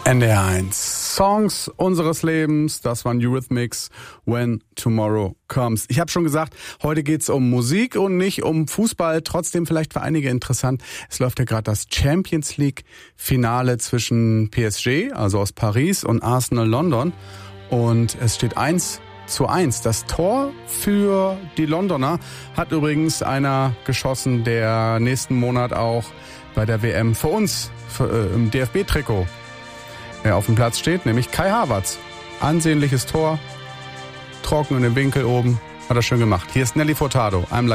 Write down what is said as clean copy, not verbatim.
NDR1 Songs unseres Lebens, das waren Eurythmics, When Tomorrow Comes. Ich habe schon gesagt, heute geht's um Musik und nicht um Fußball, trotzdem vielleicht für einige interessant. Es läuft ja gerade das Champions League Finale zwischen PSG, also aus Paris, und Arsenal London, und es steht 1:1. Das Tor für die Londoner hat übrigens einer geschossen, der nächsten Monat auch bei der WM für uns im DFB-Trikot auf dem Platz steht, nämlich Kai Havertz. Ansehnliches Tor, trocken in dem Winkel oben, hat er schön gemacht. Hier ist Nelly Furtado.